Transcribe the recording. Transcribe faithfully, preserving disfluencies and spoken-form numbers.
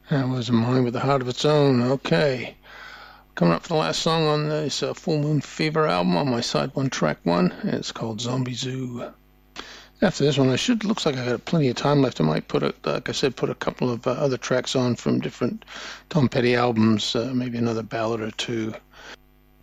That was Mine with a Heart of Its Own. Okay. Coming up for the last song on this uh, Full Moon Fever album on my side one, track one. It's called Zombie Zoo. After this one, I should, looks like I got plenty of time left. I might put, a, like I said, put a couple of uh, other tracks on from different Tom Petty albums, uh, maybe another ballad or two.